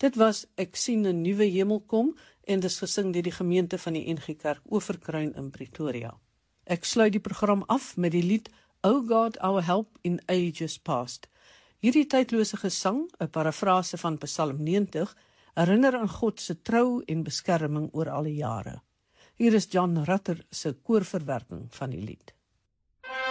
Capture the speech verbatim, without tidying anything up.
Dit was Ek sien 'n nuwe hemel kom en dis gesing deur die gemeente van die N G Kerk Oeverkruin in Pretoria. Ek sluit die program af met die lied O God, Our Help in Ages Past. Hierdie tydlose gesang, 'n parafrase van Psalm negentig, herinner aan God se trou en beskerming oor alle jare. Hier is John Rutter se koorverwerking van die lied.